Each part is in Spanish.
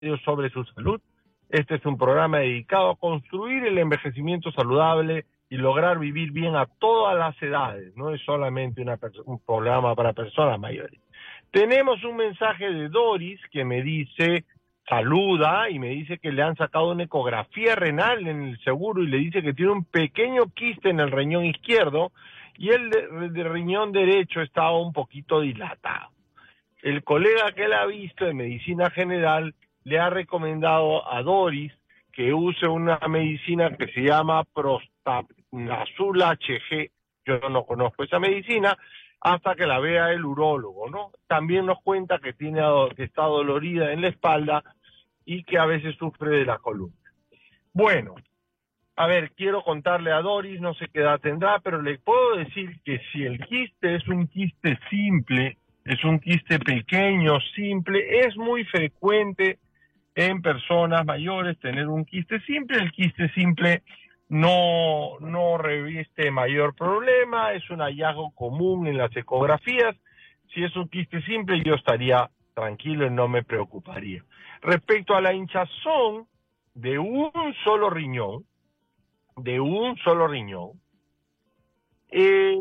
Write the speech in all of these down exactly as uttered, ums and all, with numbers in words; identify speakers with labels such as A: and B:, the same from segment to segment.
A: sobre su salud. Este es un programa dedicado a construir el envejecimiento saludable y lograr vivir bien a todas las edades. No es solamente una un programa para personas mayores. Tenemos un mensaje de Doris que me dice, saluda y me dice que le han sacado una ecografía renal en el seguro y le dice que tiene un pequeño quiste en el riñón izquierdo y el de, de riñón derecho estaba un poquito dilatado. El colega que la ha visto de medicina general le ha recomendado a Doris que use una medicina que se llama Prostanazul H G. Yo no conozco esa medicina hasta que la vea el urólogo, ¿no? También nos cuenta que tiene que está dolorida en la espalda y que a veces sufre de la columna. Bueno, a ver, quiero contarle a Doris, no sé qué edad tendrá, pero le puedo decir que si el quiste es un quiste simple, es un quiste pequeño, simple, es muy frecuente en personas mayores tener un quiste simple. El quiste simple no, no reviste mayor problema, es un hallazgo común en las ecografías. Si es un quiste simple, yo estaría tranquilo y no me preocuparía. Respecto a la hinchazón de un solo riñón, de un solo riñón, eh,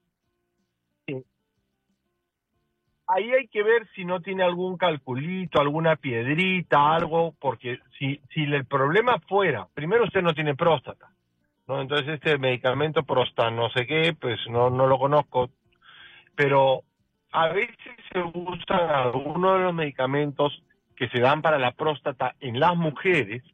A: ahí hay que ver si no tiene algún calculito, alguna piedrita, algo, porque si, si el problema fuera, primero usted no tiene próstata, ¿no? Entonces este medicamento Prostan, no sé qué, pues no, no lo conozco, pero a veces se usan algunos de los medicamentos que se dan para la próstata en las mujeres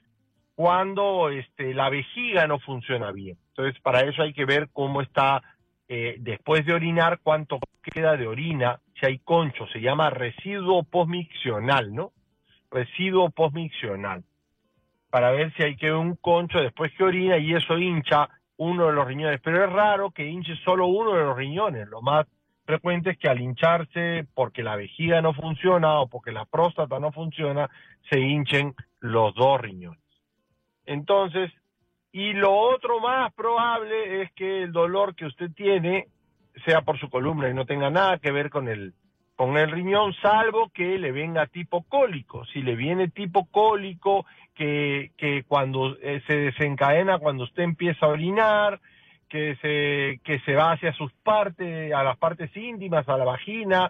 A: cuando este, la vejiga no funciona bien. Entonces para eso hay que ver cómo está, eh, después de orinar, cuánto queda de orina, si hay concho, se llama residuo postmiccional, ¿no? Residuo postmiccional, para ver si hay que un concho después que orina y eso hincha uno de los riñones, pero es raro que hinche solo uno de los riñones. Lo más frecuente es que al hincharse porque la vejiga no funciona o porque la próstata no funciona, se hinchen los dos riñones. Entonces, y lo otro más probable es que el dolor que usted tiene sea por su columna y no tenga nada que ver con el, con el riñón, salvo que le venga tipo cólico. Si le viene tipo cólico, que, que cuando eh, se desencadena, cuando usted empieza a orinar, que se, que se va hacia sus partes, a las partes íntimas, a la vagina,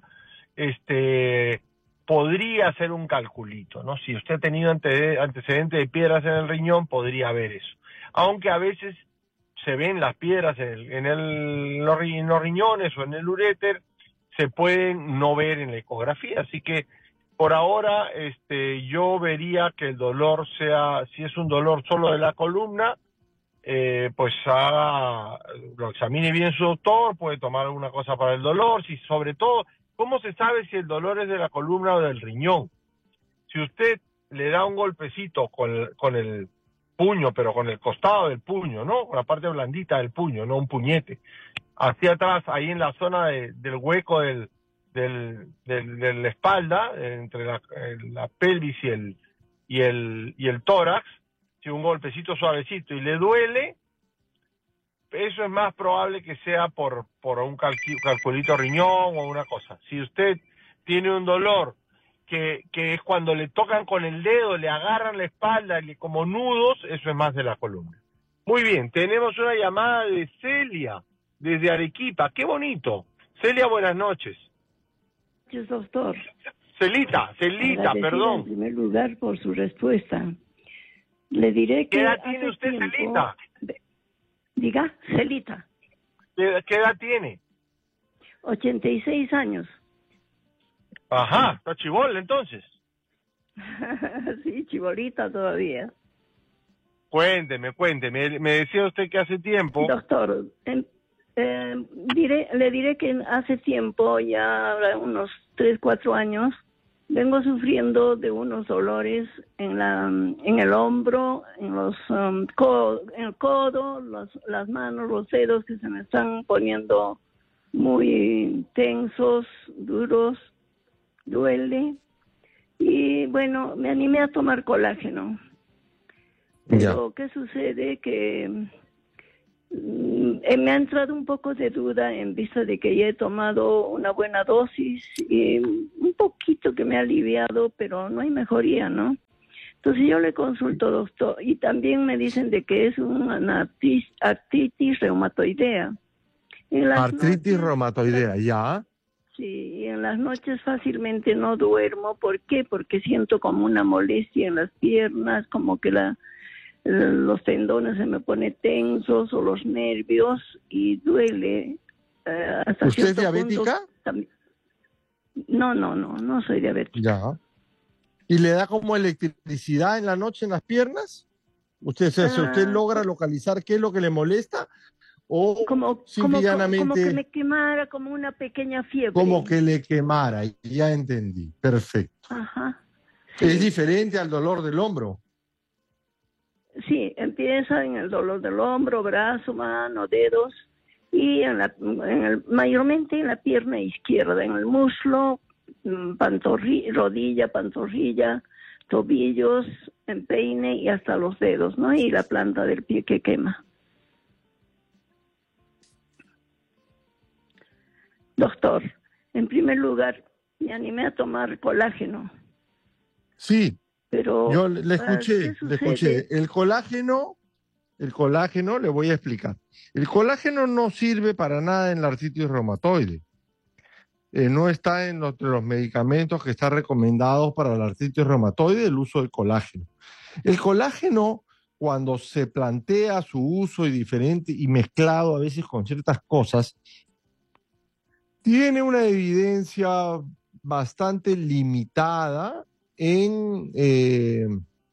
A: este, podría ser un calculito, ¿no? Si usted ha tenido ante, antecedente de piedras en el riñón, podría haber eso. Aunque a veces se ven las piedras en, el, en, el, en los riñones o en el uréter, se pueden no ver en la ecografía. Así que por ahora este, yo vería que el dolor sea, si es un dolor solo de la columna, eh, pues haga, lo examine bien su doctor, puede tomar alguna cosa para el dolor, si sobre todo, ¿cómo se sabe si el dolor es de la columna o del riñón? Si usted le da un golpecito con el, con el puño, pero con el costado del puño, ¿no? Con la parte blandita del puño, no un puñete. Hacia atrás, ahí en la zona de, del hueco del, del, del, de la espalda, entre la, la pelvis y el, y el, y el tórax, si un golpecito suavecito y le duele, eso es más probable que sea por, por un calcu, calculito riñón o una cosa. Si usted tiene un dolor que, que es cuando le tocan con el dedo, le agarran la espalda y como nudos, eso es más de la columna. Muy bien, tenemos una llamada de Celia, desde Arequipa. ¡Qué bonito! Celia, buenas noches.
B: Gracias, doctor.
A: Celita, Celita,
B: Agradecida
A: perdón.
B: En primer lugar por su respuesta. Le diré que
A: ¿Qué edad tiene
B: hace
A: usted,
B: tiempo...
A: Celita?
B: Diga, Celita.
A: ¿Qué, ¿Qué edad tiene?
B: ochenta y seis años.
A: Ajá, está chibola entonces.
B: Sí, chibolita todavía.
A: Cuénteme, cuénteme. Me decía usted que hace tiempo...
B: Doctor, eh, eh, diré, le diré que hace tiempo, ya unos tres, cuatro años, vengo sufriendo de unos dolores en la en el hombro, en los um, codo, en el codo, los, las manos, los dedos que se me están poniendo muy tensos, duros, duele. Y bueno, me animé a tomar colágeno. Pero, ¿qué sucede? Que mm, eh, me ha entrado un poco de duda en vista de que ya he tomado una buena dosis y un poquito que me ha aliviado, pero no hay mejoría, ¿no? Entonces yo le consulto, doctor, y también me dicen de que es una artritis, artritis reumatoidea. En las
A: Artritis
B: noches,
A: reumatoidea, ya.
B: sí, en las noches fácilmente no duermo. ¿Por qué? Porque siento como una molestia en las piernas, como que la, los tendones se me ponen tensos o los nervios y duele. Eh, hasta
A: ¿Usted es
B: cierto
A: diabética?
B: punto, también. No, no, no, no soy diabética.
A: Ya. ¿Y le da como electricidad en la noche en las piernas? ¿Usted, o sea, si usted
B: Ah,
A: logra localizar qué es lo que le molesta o
B: como,
A: simple y
B: como, como, como que
A: llanamente
B: me quemara, como una pequeña fiebre.
A: como que le quemara? Ya entendí, perfecto.
B: Ajá,
A: Es
B: sí.
A: diferente al dolor del hombro.
B: Sí, empieza en el dolor del hombro, brazo, mano, dedos y en la, en el, mayormente en la pierna izquierda, en el muslo, pantorrilla, rodilla, pantorrilla, tobillos, empeine y hasta los dedos, ¿no? Y la planta del pie que quema. Doctor, en primer lugar, me animé a tomar colágeno,
A: Sí,
B: pero
A: yo le le
B: ah, ¿qué
A: escuché, le
B: sucede?
A: escuché. El colágeno, el colágeno, le voy a explicar. El colágeno no sirve para nada en la artritis reumatoide. Eh, no está en los, los medicamentos que están recomendados para la artritis reumatoide el uso del colágeno. El colágeno, cuando se plantea su uso y diferente y mezclado a veces con ciertas cosas, tiene una evidencia bastante limitada en, eh,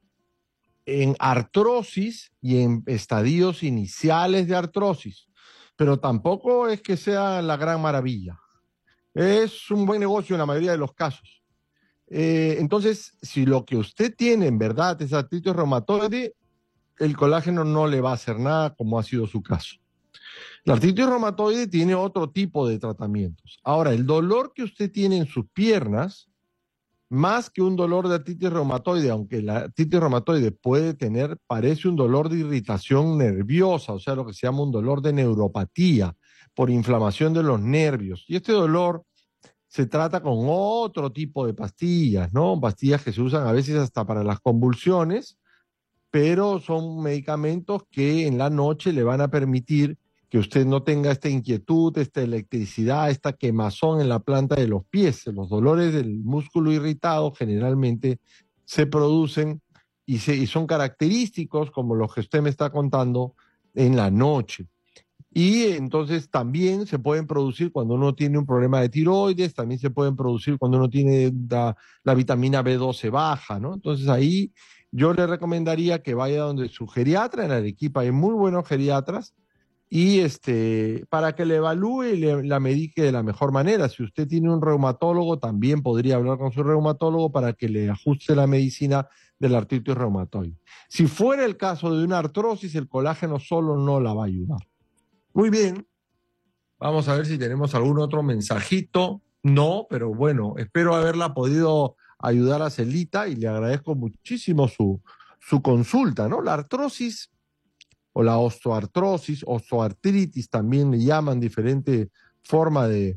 A: en artrosis y en estadios iniciales de artrosis, pero tampoco es que sea la gran maravilla. Es un buen negocio en la mayoría de los casos. Eh, entonces, si lo que usted tiene en verdad es artritis reumatoide, el colágeno no le va a hacer nada como ha sido su caso. La artritis reumatoide tiene otro tipo de tratamientos. Ahora, el dolor que usted tiene en sus piernas, más que un dolor de artritis reumatoide, aunque la artritis reumatoide puede tener, parece un dolor de irritación nerviosa, o sea, lo que se llama un dolor de neuropatía por inflamación de los nervios. Y este dolor se trata con otro tipo de pastillas, ¿no? Pastillas que se usan a veces hasta para las convulsiones, pero son medicamentos que en la noche le van a permitir que usted no tenga esta inquietud, esta electricidad, esta quemazón en la planta de los pies. Los dolores del músculo irritado generalmente se producen y, se, y son característicos, como los que usted me está contando, en la noche. Y entonces también se pueden producir cuando uno tiene un problema de tiroides, también se pueden producir cuando uno tiene la, la vitamina B doce baja, ¿no? Entonces ahí yo le recomendaría que vaya donde su geriatra, en Arequipa hay muy buenos geriatras, y este, para que le evalúe y le, la medique de la mejor manera. Si usted tiene un reumatólogo, también podría hablar con su reumatólogo para que le ajuste la medicina de la artritis reumatoide. Si fuera el caso de una artrosis, el colágeno solo no la va a ayudar. Muy bien, vamos a ver si tenemos algún otro mensajito. No, pero bueno, espero haberla podido ayudar a Celita y le agradezco muchísimo su, su consulta, ¿no? La artrosis o la osteoartrosis, osteoartritis también le llaman, diferente forma de,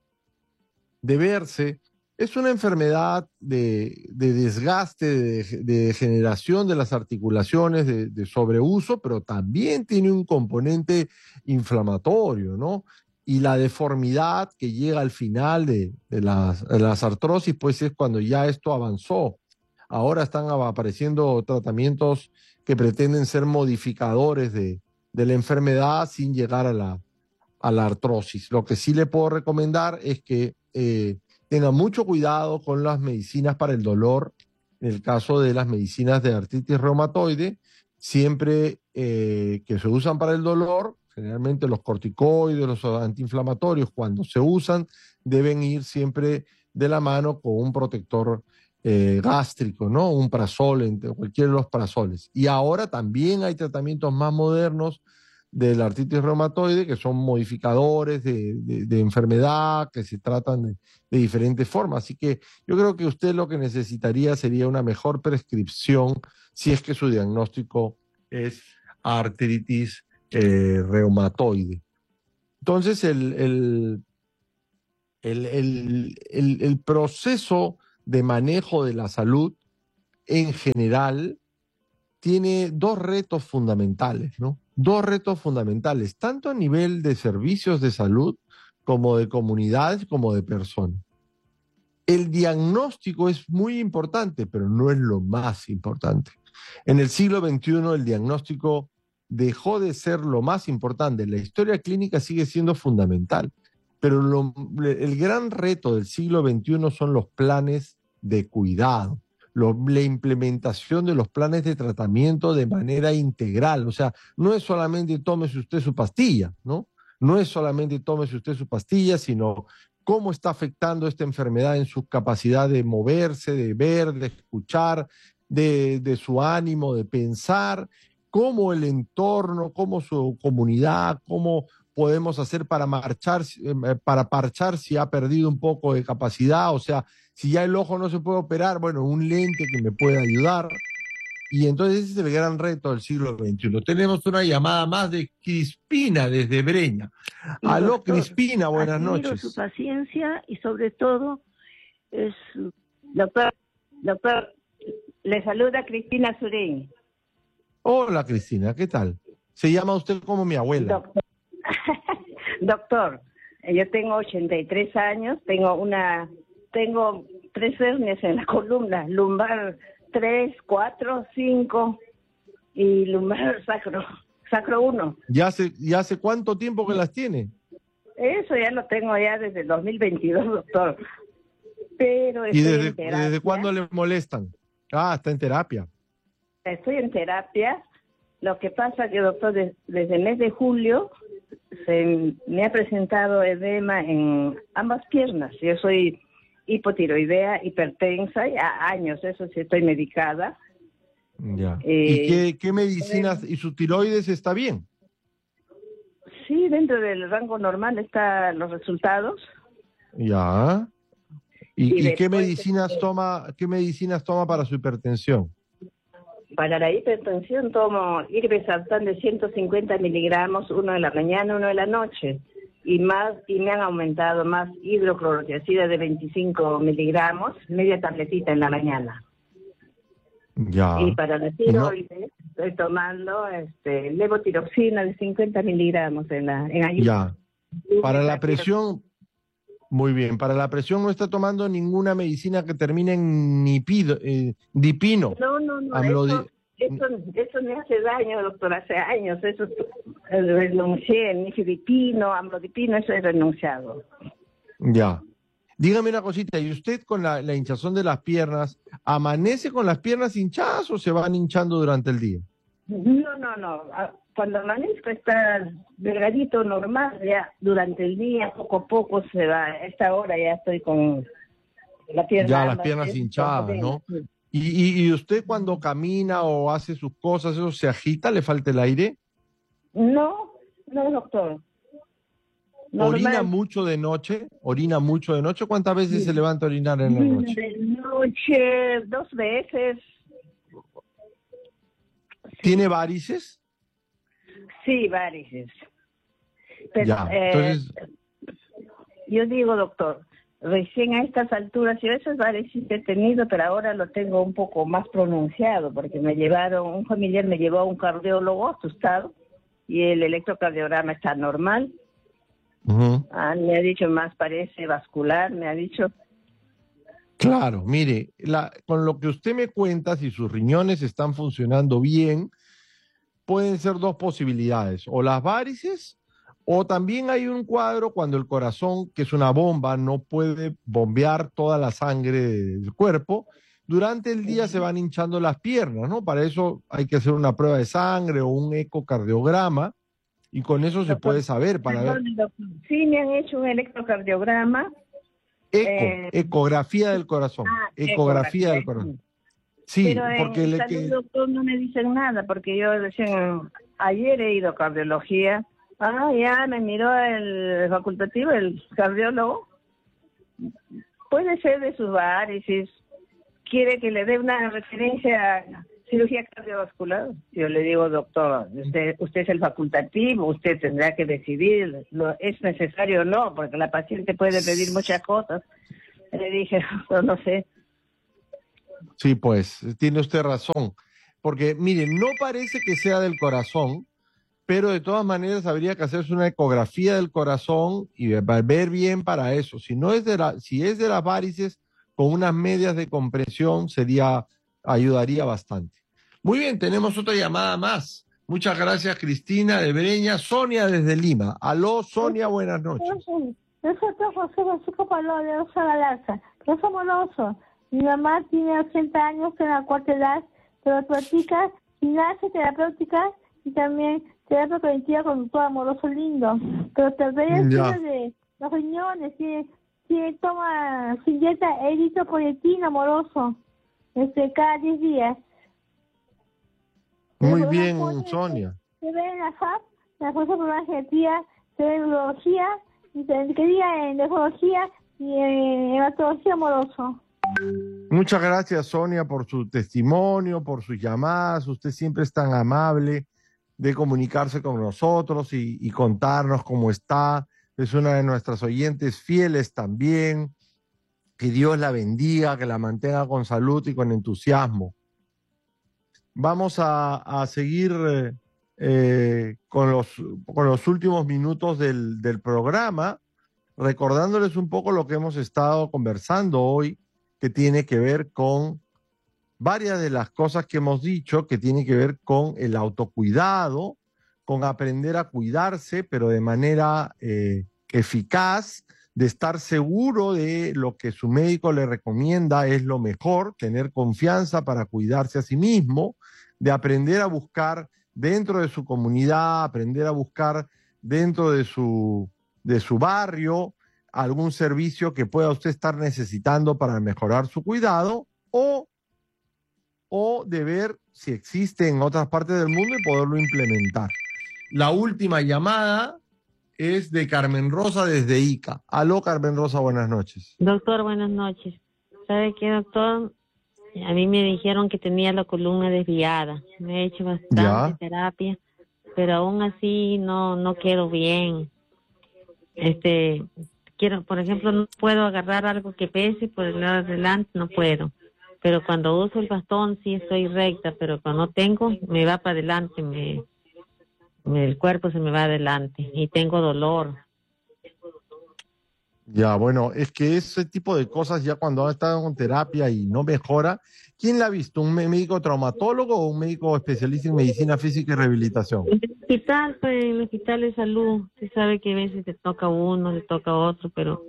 A: de verse. Es una enfermedad de, de desgaste, de, de degeneración de las articulaciones, de, de sobreuso, pero también tiene un componente inflamatorio, ¿no? Y la deformidad que llega al final de, de, las, de las artrosis, pues es cuando ya esto avanzó. Ahora están apareciendo tratamientos que pretenden ser modificadores de, de la enfermedad sin llegar a la, a la artrosis. Lo que sí le puedo recomendar es que eh, tenga mucho cuidado con las medicinas para el dolor. En el caso de las medicinas de artritis reumatoide, siempre eh, que se usan para el dolor, generalmente los corticoides, los antiinflamatorios, cuando se usan, deben ir siempre de la mano con un protector eh, gástrico, ¿no? Un prazol, entre cualquiera de los prazoles. Y ahora también hay tratamientos más modernos de la artritis reumatoide, que son modificadores de, de, de enfermedad, que se tratan de, de diferentes formas. Así que yo creo que usted lo que necesitaría sería una mejor prescripción si es que su diagnóstico es artritis eh, reumatoide. Entonces, el, el, el, el, el, el proceso de manejo de la salud en general tiene dos retos fundamentales, ¿no? Dos retos fundamentales, tanto a nivel de servicios de salud como de comunidades, como de personas. El diagnóstico es muy importante, pero no es lo más importante. En el siglo veintiuno el diagnóstico dejó de ser lo más importante. La historia clínica sigue siendo fundamental, pero lo, el gran reto del siglo veintiuno son los planes de cuidado, lo, la implementación de los planes de tratamiento de manera integral. O sea, no es solamente tómese usted su pastilla, ¿no? No es solamente tómese usted su pastilla, sino cómo está afectando esta enfermedad en su capacidad de moverse, de ver, de escuchar, de, de su ánimo, de pensar, cómo el entorno, cómo su comunidad, cómo podemos hacer para marchar, para parchar si ha perdido un poco de capacidad, o sea, si ya el ojo no se puede operar, bueno, un lente que me pueda ayudar. Y entonces ese es el gran reto del siglo veintiuno. Tenemos una llamada más de Crispina desde Breña.
B: Y
A: Aló,
B: doctor,
A: Crispina, buenas
B: admiro
A: noches.
B: su paciencia y sobre todo es... Doctor, doctor, le saluda Cristina Sureña.
A: Hola, Cristina, ¿qué tal? Se llama usted como mi abuela.
B: Doctor, doctor, yo tengo ochenta y tres años, tengo una, tengo tres hernias en la columna, lumbar tres, cuatro, cinco y lumbar sacro, sacro uno.
A: ¿Ya hace, ¿Ya hace cuánto tiempo que las tiene?
B: Eso ya lo tengo ya desde el dos mil veintidós, doctor. Pero estoy
A: ¿Y desde,
B: en terapia.
A: desde cuándo le molestan? Ah, está en terapia.
B: Estoy en terapia. Lo que pasa que, doctor, de, desde el mes de julio se me ha presentado edema en ambas piernas. Yo soy hipotiroidea, hipertensa, ya años, eso sí estoy medicada.
A: Ya.
B: Eh,
A: ¿Y qué, qué medicinas? ¿Y su tiroides está bien?
B: Sí, dentro del rango normal están los resultados.
A: Ya. ¿Y,
B: Y
A: y qué
B: después,
A: medicinas
B: este,
A: toma, qué medicinas toma para su hipertensión?
B: para la hipertensión tomo irbesartán de ciento cincuenta miligramos, uno en la mañana, uno en la noche. Y más, y me han aumentado más hidroclorotiazida de veinticinco miligramos, media tabletita en la mañana.
A: Ya.
B: Y para la
A: Y no-
B: tiroides estoy tomando este levotiroxina de cincuenta miligramos en la en ayuno.
A: Ya. Para la presión, muy bien. Para la presión no está tomando ninguna medicina que termine en nipido, eh, dipino.
B: No, no, no,
A: Amlodi-
B: eso, eso, eso me hace daño, doctor, hace años. Eso eh, renuncié, nifedipino, amlodipino, eso he renunciado.
A: Ya. Dígame una cosita, ¿y usted con la, la hinchazón de las piernas, amanece con las piernas hinchadas o se van hinchando durante el día?
B: No, no, no. Ah, cuando amanezco está delgadito, normal, ya durante el día, poco a poco se va. A esta hora ya estoy con la pierna.
A: Ya, las
B: ambas
A: piernas
B: veces,
A: hinchadas, ¿no?
B: sí.
A: ¿Y, y, y usted cuando camina o hace sus cosas, eso se agita, le falta el aire?
B: No, no, doctor.
A: ¿Orina
B: Normal.
A: mucho de noche? ¿Orina mucho de noche? ¿Cuántas veces se levanta a orinar en la noche?
B: De noche, dos veces.
A: ¿Tiene varices?
B: Sí, varices. Pero,
A: Ya,
B: eh,
A: entonces,
B: yo digo, doctor, recién a estas alturas, yo esas varices he tenido, pero ahora lo tengo un poco más pronunciado, porque me llevaron, un familiar me llevó a un cardiólogo asustado, y el electrocardiograma está normal.
A: ujú.
B: Ah, me ha dicho, más parece vascular, me ha dicho.
A: Claro, mire, la, con lo que usted me cuenta, si sus riñones están funcionando bien, pueden ser dos posibilidades, o las varices, o también hay un cuadro cuando el corazón, que es una bomba, no puede bombear toda la sangre del cuerpo. Durante el día se van hinchando las piernas, ¿no? Para eso hay que hacer una prueba de sangre o un ecocardiograma, y con eso se
B: Doctor,
A: puede saber para ver.
B: perdón, doctor. Sí, me han hecho un electrocardiograma.
A: Eco,
B: Eh,
A: ecografía del corazón,
B: ah,
A: ecografía del
B: ecografía.
A: corazón. Sí,
B: Pero
A: porque
B: en
A: le
B: salud,
A: que
B: doctor, no me dicen nada, porque yo recién ayer he ido a cardiología. Ah, ya me miró el facultativo, el cardiólogo. Puede ser de sus varices. Quiere que le dé una referencia cirugía cardiovascular. Yo le digo, doctor, usted, usted es el facultativo, usted tendrá que decidir, lo, ¿es necesario o no? Porque la paciente puede pedir muchas cosas. Le dije, no, no sé.
A: Sí, pues, tiene usted razón. Porque, mire, no parece que sea del corazón, pero de todas maneras habría que hacerse una ecografía del corazón y ver bien para eso. Si no es de la, si es de las varices, con unas medias de compresión sería, ayudaría bastante. Muy bien, tenemos otra llamada más. Muchas gracias, Cristina de Breña. Sonia desde Lima. Aló, Sonia, buenas noches.
C: Nosotros José Francisco Pablo de Osa Galarza. Yo soy moroso. Mi mamá tiene ochenta años en la cuarta edad, pero practica gimnasia terapéutica y también terapia preventiva con todo amoroso lindo. Pero también tiene de los riñones, tiene, tiene, toma su dieta eritropoyetina amoroso, este, cada diez días.
A: Muy Pero bien, Sonia.
C: Se ve en la F A P, la Fuerza por la Genética, se ve en urología, y se quería en nefrología y en hematología amoroso.
A: Muchas gracias, Sonia, por su testimonio, por sus llamadas. Usted siempre es tan amable de comunicarse con nosotros y, y contarnos cómo está. Es una de nuestras oyentes fieles también. Que Dios la bendiga, que la mantenga con salud y con entusiasmo. Vamos a, a seguir eh, eh, con, los, con los últimos minutos del, del programa, recordándoles un poco lo que hemos estado conversando hoy, que tiene que ver con varias de las cosas que hemos dicho, que tiene que ver con el autocuidado, con aprender a cuidarse, pero de manera eh, eficaz, de estar seguro de lo que su médico le recomienda es lo mejor, tener confianza para cuidarse a sí mismo, de aprender a buscar dentro de su comunidad, aprender a buscar dentro de su, de su barrio, algún servicio que pueda usted estar necesitando para mejorar su cuidado o, o de ver si existe en otras partes del mundo y poderlo implementar. La última llamada es de Carmen Rosa desde Ica. Aló, Carmen Rosa, buenas noches.
D: Doctor, buenas noches. ¿Sabe qué, doctor? A mí me dijeron que tenía la columna desviada. Me he hecho bastante ¿Ya? terapia, pero aún así no, no quedo bien. Este... Quiero, por ejemplo, no puedo agarrar algo que pese por el lado de adelante, no puedo. Pero cuando uso el bastón sí estoy recta, pero cuando no tengo, me va para adelante, me, me, el cuerpo se me va adelante y tengo dolor.
A: Ya, bueno, es que ese tipo de cosas ya cuando ha estado en terapia y no mejora, ¿quién la ha visto? ¿Un médico traumatólogo o un médico especialista en medicina física y rehabilitación?
D: En el hospital, pues, en el hospital de salud, se sabe que a veces te toca uno, le toca otro, pero...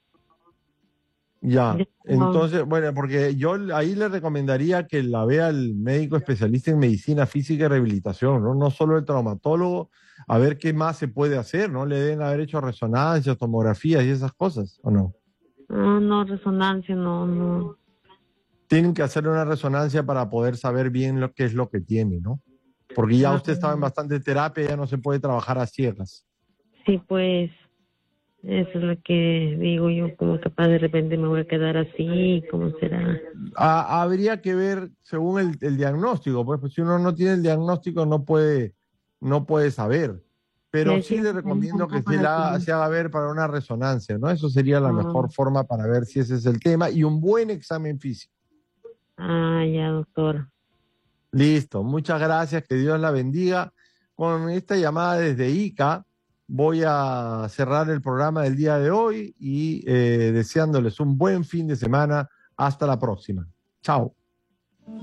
A: Ya, entonces, bueno, porque yo ahí le recomendaría que la vea el médico especialista en medicina física y rehabilitación, ¿no? No solo el traumatólogo, a ver qué más se puede hacer, ¿no? Le deben haber hecho resonancias, tomografías y esas cosas, ¿o no?
D: No, no, resonancia, no, no.
A: Tienen que hacer una resonancia para poder saber bien lo que es lo que tiene, ¿no? Porque ya usted estaba en bastante terapia, ya no se puede trabajar a ciegas.
D: Sí, pues, eso es lo que digo yo, como capaz de repente me voy a quedar así, ¿cómo será?
A: Ah, habría que ver según el, el diagnóstico, pues, pues si uno no tiene el diagnóstico no puede, no puede saber. Pero sí, sí le recomiendo que se, la, se haga ver para una resonancia, ¿no? Eso sería la ah. mejor forma para ver si ese es el tema y un buen examen físico.
D: Ah, ya, doctor.
A: Listo, muchas gracias, que Dios la bendiga. Con esta llamada desde Ica voy a cerrar el programa del día de hoy y eh, deseándoles un buen fin de semana. Hasta la próxima. Chao.